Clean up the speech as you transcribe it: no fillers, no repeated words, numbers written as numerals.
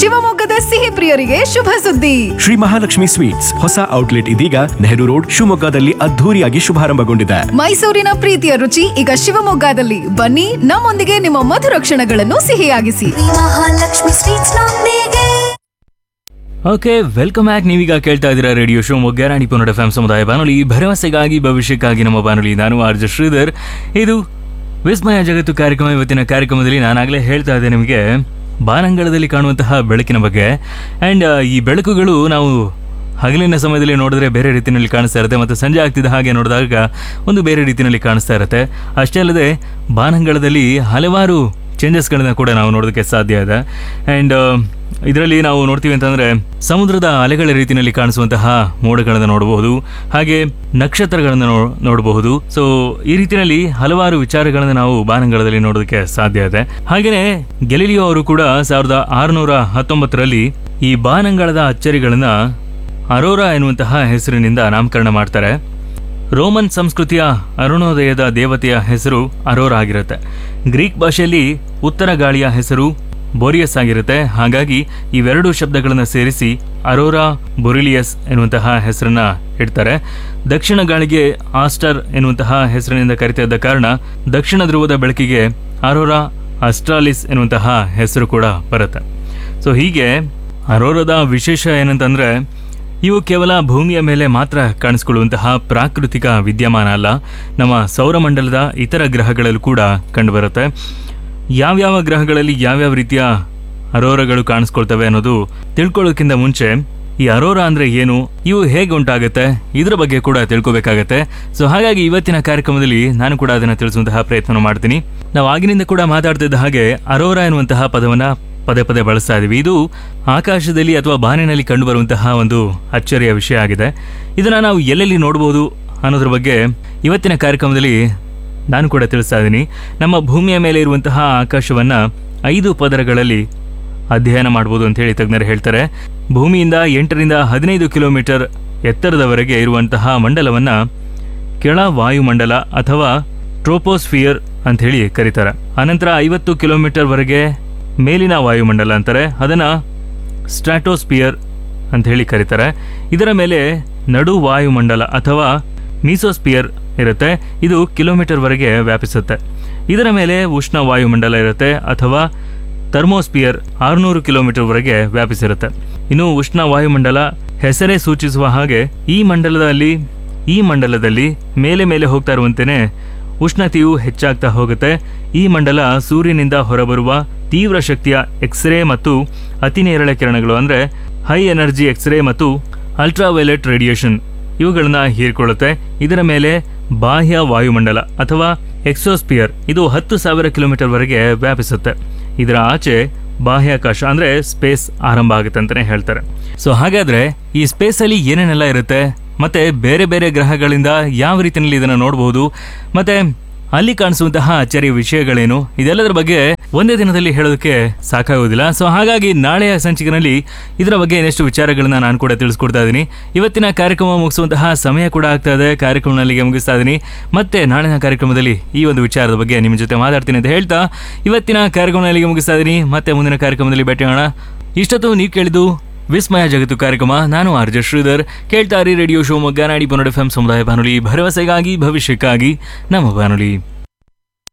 ಶಿವಮೊಗ್ಗದ ಸಿಹಿ ಪ್ರಿಯರಿಗೆ ಶುಭ ಸುದ್ದಿ. ಶ್ರೀ ಮಹಾಲಕ್ಷ್ಮಿ ಸ್ವೀಟ್ಸ್ ಹೊಸ ಔಟ್ಲೆಟ್ ಇದೀಗ ನೆಹರು ರೋಡ್ ಶಿವಮೊಗ್ಗದಲ್ಲಿ ಅದ್ಧೂರಿಯಾಗಿ ಶುಭಾರಂಭಗೊಂಡಿದೆ. ಮೈಸೂರಿನ ಪ್ರೀತಿಯ ರುಚಿ ಈಗ ಶಿವಮೊಗ್ಗದಲ್ಲಿ. ಬನ್ನಿ, ನಮ್ಮೊಂದಿಗೆ ನಿಮ್ಮ ಮಧುರ ಕ್ಷಣಗಳನ್ನು ಸಿಹಿಯಾಗಿಸಿ. ಮಹಾಲಕ್ಷ್ಮಿ ಸ್ವೀಟ್ಸ್ ನೊಂದಿಗೆ. Okay, welcome back. ನೀವೀಗ ಕೇಳ್ತಾ ಇದ್ದೀರಾ ರೇಡಿಯೋ ಶಿವಮೊಗ್ಗ ರಾಣಿಪುರ ಎಫ್ಎಂ ಸಮುದಾಯ ಬಾನುಲಿ, ಭರವಸೆಗಾಗಿ ಭವಿಷ್ಯಕ್ಕಾಗಿ ನಮ್ಮ ಬಾನುಲಿ. ನಾನು ಆರ್ಜೆ ಶ್ರೀಧರ್. ಇದು ವಿಸ್ಮಯ ಜಗತ್ತು ಕಾರ್ಯಕ್ರಮ. ಇವತ್ತಿನ ಕಾರ್ಯಕ್ರಮದಲ್ಲಿ ನಾನಾಗಲೇ ಹೇಳ್ತಾ ಇದ್ದೆ ನಿಮಗೆ ಬಾನಂಗಳದಲ್ಲಿ ಕಾಣುವಂತಹ ಬೆಳಕಿನ ಬಗ್ಗೆ. ಆ್ಯಂಡ್ ಈ ಬೆಳಕುಗಳು ನಾವು ಹಗಲಿನ ಸಮಯದಲ್ಲಿ ನೋಡಿದ್ರೆ ಬೇರೆ ರೀತಿಯಲ್ಲಿ ಕಾಣಿಸ್ತಾ ಇರುತ್ತೆ, ಮತ್ತು ಸಂಜೆ ಆಗ್ತಿದ್ದ ಹಾಗೆ ನೋಡಿದಾಗ ಒಂದು ಬೇರೆ ರೀತಿಯಲ್ಲಿ ಕಾಣಿಸ್ತಾ ಇರುತ್ತೆ. ಅಷ್ಟೇ ಅಲ್ಲದೆ ಬಾನಂಗಳದಲ್ಲಿ ಹಲವಾರು ಚೇಂಜಸ್ಗಳನ್ನ ಕೂಡ ನಾವು ನೋಡೋದಕ್ಕೆ ಸಾಧ್ಯ ಇದೆ. ಆ್ಯಂಡ್ ಇದರಲ್ಲಿ ನಾವು ನೋಡ್ತೀವಿ ಅಂತಂದರೆ ಸಮುದ್ರದ ಅಲೆಗಳ ರೀತಿಯಲ್ಲಿ ಕಾಣಿಸುವಂತಹ ಮೋಡಗಳನ್ನು ನೋಡಬಹುದು, ಹಾಗೆ ನಕ್ಷತ್ರಗಳನ್ನು ನೋಡಬಹುದು. ಸೊ ಈ ರೀತಿಯಲ್ಲಿ ಹಲವಾರು ವಿಚಾರಗಳನ್ನು ನಾವು ಬಾನಂಗಳದಲ್ಲಿ ನೋಡೋದಕ್ಕೆ ಸಾಧ್ಯ ಇದೆ. ಹಾಗೆಯೇ ಗೆಲಿಲಿಯೋ ಅವರು ಕೂಡ 1619ರಲ್ಲಿ ಈ ಬಾನಂಗಳದ ಅಚ್ಚರಿಗಳನ್ನ ಅರೋರಾ ಎನ್ನುವಂತಹ ಹೆಸರಿನಿಂದ ನಾಮಕರಣ ಮಾಡ್ತಾರೆ. ರೋಮನ್ ಸಂಸ್ಕೃತಿಯ ಅರುಣೋದಯದ ದೇವತೆಯ ಹೆಸರು ಅರೋರಾ ಆಗಿರುತ್ತೆ. ಗ್ರೀಕ್ ಭಾಷೆಯಲ್ಲಿ ಉತ್ತರ ಗಾಳಿಯ ಹೆಸರು ಬೋರಿಯಸ್ ಆಗಿರುತ್ತೆ. ಹಾಗಾಗಿ ಇವೆರಡು ಶಬ್ದಗಳನ್ನು ಸೇರಿಸಿ ಅರೋರಾ ಬೊರಿಲಿಯಸ್ ಎನ್ನುವಂತಹ ಹೆಸರನ್ನ ಇಡ್ತಾರೆ. ದಕ್ಷಿಣ ಗಾಳಿಗೆ ಆಸ್ಟರ್ ಎನ್ನುವಂತಹ ಹೆಸರಿನಿಂದ ಕರೀತಾ ಇದ್ದ ಕಾರಣ ದಕ್ಷಿಣ ಧ್ರುವದ ಬೆಳಕಿಗೆ ಅರೋರಾ ಅಸ್ಟ್ರಾಲಿಸ್ ಎನ್ನುವಂತಹ ಹೆಸರು ಕೂಡ ಬರುತ್ತೆ. ಸೊ ಹೀಗೆ ಅರೋರಾದ ವಿಶೇಷ ಏನಂತಂದ್ರೆ ಇವು ಕೇವಲ ಭೂಮಿಯ ಮೇಲೆ ಮಾತ್ರ ಕಾಣಿಸಿಕೊಳ್ಳುವಂತಹ ಪ್ರಾಕೃತಿಕ ವಿದ್ಯಮಾನ ಅಲ್ಲ, ನಮ್ಮ ಸೌರಮಂಡಲದ ಇತರ ಗ್ರಹಗಳಲ್ಲೂ ಕೂಡ ಕಂಡುಬರುತ್ತೆ. ಯಾವ್ಯಾವ ಗ್ರಹಗಳಲ್ಲಿ ಯಾವ್ಯಾವ ರೀತಿಯ ಅರೋರಾಗಳು ಕಾಣಿಸ್ಕೊಳ್ತವೆ ಅನ್ನೋದು ತಿಳ್ಕೊಳ್ಳೋಕ್ಕಿಂತ ಮುಂಚೆ ಈ ಅರೋರಾ ಅಂದ್ರೆ ಏನು, ಇವು ಹೇಗೆ ಉಂಟಾಗುತ್ತೆ, ಇದ್ರ ಬಗ್ಗೆ ಕೂಡ ತಿಳ್ಕೊಬೇಕಾಗತ್ತೆ. ಸೊ ಹಾಗಾಗಿ ಇವತ್ತಿನ ಕಾರ್ಯಕ್ರಮದಲ್ಲಿ ನಾನು ಕೂಡ ಅದನ್ನು ತಿಳಿಸುವಂತಹ ಪ್ರಯತ್ನ ಮಾಡ್ತೀನಿ. ನಾವು ಆಗಿನಿಂದ ಕೂಡ ಮಾತಾಡ್ತಿದ್ದ ಹಾಗೆ ಅರೋರಾ ಎನ್ನುವಂತಹ ಪದವನ್ನ ಪದೇ ಪದೇ ಬಳಸ್ತಾ ಇದೀವಿ. ಇದು ಆಕಾಶದಲ್ಲಿ ಅಥವಾ ಬಾನಿನಲ್ಲಿ ಕಂಡುಬರುವಂತಹ ಒಂದು ಅಚ್ಚರಿಯ ವಿಷಯ ಆಗಿದೆ. ಇದನ್ನ ನಾವು ಎಲ್ಲೆಲ್ಲಿ ನೋಡಬಹುದು ಅನ್ನೋದ್ರ ಬಗ್ಗೆ ಇವತ್ತಿನ ಕಾರ್ಯಕ್ರಮದಲ್ಲಿ ನಾನು ಕೂಡ ತಿಳಿಸ್ತಾ ಇದ್ದೀನಿ. ನಮ್ಮ ಭೂಮಿಯ ಮೇಲೆ ಇರುವಂತಹ ಆಕಾಶವನ್ನ 5 ಪದರಗಳಲ್ಲಿ ಅಧ್ಯಯನ ಮಾಡಬಹುದು ಅಂತ ಹೇಳಿ ತಜ್ಞರು ಹೇಳ್ತಾರೆ. ಭೂಮಿಯಿಂದ 8ರಿಂದ 15 ಕಿಲೋಮೀಟರ್ ಎತ್ತರದವರೆಗೆ ಇರುವಂತಹ ಮಂಡಲವನ್ನ ಕೆಳ ವಾಯುಮಂಡಲ ಅಥವಾ ಟ್ರೋಪೋಸ್ಫಿಯರ್ ಅಂತ ಹೇಳಿ ಕರೀತಾರೆ. ಅನಂತರ 50 ಕಿಲೋಮೀಟರ್ ವರೆಗೆ ಮೇಲಿನ ವಾಯುಮಂಡಲ ಅಂತಾರೆ, ಅದನ್ನ ಸ್ಟ್ರಾಟೋಸ್ಫಿಯರ್ ಅಂತ ಹೇಳಿ ಕರೀತಾರೆ. ಇದರ ಮೇಲೆ ನಡು ವಾಯುಮಂಡಲ ಅಥವಾ ಮೀಸೋಸ್ಫಿಯರ್ ಇರುತ್ತೆ, ಇದು ಕಿಲೋಮೀಟರ್ ವರೆಗೆ ವ್ಯಾಪಿಸುತ್ತೆ. ಇದರ ಮೇಲೆ ಉಷ್ಣ ವಾಯುಮಂಡಲ ಇರುತ್ತೆ ಅಥವಾ ಥರ್ಮೋಸ್ಫಿಯರ್ 600 ಕಿಲೋಮೀಟರ್ ವರೆಗೆ ವ್ಯಾಪಿಸಿರುತ್ತೆ. ಇನ್ನು ಉಷ್ಣ ವಾಯುಮಂಡಲ ಹೆಸರೇ ಸೂಚಿಸುವ ಹಾಗೆ ಈ ಮಂಡಲದಲ್ಲಿ ಮೇಲೆ ಮೇಲೆ ಹೋಗ್ತಾ ಇರುವಂತೆಯೇ ಉಷ್ಣತೆಯು ಹೆಚ್ಚಾಗ್ತಾ ಹೋಗುತ್ತೆ. ಈ ಮಂಡಲ ಸೂರ್ಯನಿಂದ ಹೊರಬರುವ ತೀವ್ರ ಶಕ್ತಿಯ ಎಕ್ಸ್ರೇ ಮತ್ತು ಅತಿ ನೇರಳೆ ಕಿರಣಗಳು ಅಂದರೆ ಹೈ ಎನರ್ಜಿ ಎಕ್ಸ್ರೇ ಮತ್ತು ಅಲ್ಟ್ರಾವೈಲೆಟ್ ರೇಡಿಯೇಷನ್ ಇವುಗಳನ್ನ ಹೀರಿಕೊಳ್ಳುತ್ತೆ. ಇದರ ಮೇಲೆ ಬಾಹ್ಯ ವಾಯುಮಂಡಲ ಅಥವಾ ಎಕ್ಸೋಸ್ಫಿಯರ್ ಇದು 10,000 ಕಿಲೋಮೀಟರ್ ವರೆಗೆ ವ್ಯಾಪಿಸುತ್ತೆ. ಇದರ ಆಚೆ ಬಾಹ್ಯಾಕಾಶ ಅಂದ್ರೆ ಸ್ಪೇಸ್ ಆರಂಭ ಆಗುತ್ತೆ ಅಂತಾನೆ ಹೇಳ್ತಾರೆ. ಸೊ ಹಾಗಾದ್ರೆ ಈ ಸ್ಪೇಸ್ ಅಲ್ಲಿ ಏನೇನೆಲ್ಲ ಇರುತ್ತೆ, ಮತ್ತೆ ಬೇರೆ ಬೇರೆ ಗ್ರಹಗಳಿಂದ ಯಾವ ರೀತಿಯಲ್ಲಿ ಇದನ್ನ ನೋಡಬಹುದು, ಮತ್ತೆ ಅಲ್ಲಿ ಕಾಣಿಸುವಂತಹ ಅಚ್ಚರಿಯ ವಿಷಯಗಳೇನು, ಇದೆಲ್ಲದರ ಬಗ್ಗೆ ಒಂದೇ ದಿನದಲ್ಲಿ ಹೇಳೋದಕ್ಕೆ ಸಾಕಾಗುವುದಿಲ್ಲ. ಸೊ ಹಾಗಾಗಿ ನಾಳೆಯ ಸಂಚಿಕೆಯಲ್ಲಿ ಇದರ ಬಗ್ಗೆ ಇನ್ನಷ್ಟು ವಿಚಾರಗಳನ್ನ ನಾನು ಕೂಡ ತಿಳಿಸ್ಕೊಡ್ತಾ ಇದ್ದೀನಿ. ಇವತ್ತಿನ ಕಾರ್ಯಕ್ರಮ ಮುಗಿಸುವಂತಹ ಸಮಯ ಕೂಡ ಆಗ್ತಾ ಇದೆ. ಕಾರ್ಯಕ್ರಮದಲ್ಲಿಗೆ ಮುಗಿಸ್ತಾ ಇದ್ದೀನಿ. ಮತ್ತೆ ನಾಳಿನ ಕಾರ್ಯಕ್ರಮದಲ್ಲಿ ಈ ಒಂದು ವಿಚಾರದ ಬಗ್ಗೆ ನಿಮ್ಮ ಜೊತೆ ಮಾತಾಡ್ತೀನಿ ಅಂತ ಹೇಳ್ತಾ ಇವತ್ತಿನ ಕಾರ್ಯಕ್ರಮದಲ್ಲಿಗೆ ಮುಗಿಸ್ತಾ ಇದ್ದೀನಿ. ಮತ್ತೆ ಮುಂದಿನ ಕಾರ್ಯಕ್ರಮದಲ್ಲಿ ಭೇಟಿಯಾಗೋಣ. ಇಷ್ಟೊತ್ತು ನೀವು ಕೇಳಿದ್ದು ವಿಸ್ಮಯ ಜಗತ್ತು ಕಾರ್ಯಕ್ರಮ. ನಾನು ಆರ್ಜೆ ಶ್ರೀಧರ್. ಕೇಳ್ತಾ ಇರಿ ರೇಡಿಯೋ ಶಿವಮೊಗ್ಗ 90.8 ಎಫ್ಎಂ ಸಮುದಾಯ ಬಾನುಲಿ, ಭರವಸೆಗಾಗಿ ಭವಿಷ್ಯಕ್ಕಾಗಿ ನಮ್ಮ ಬಾನುಲಿ.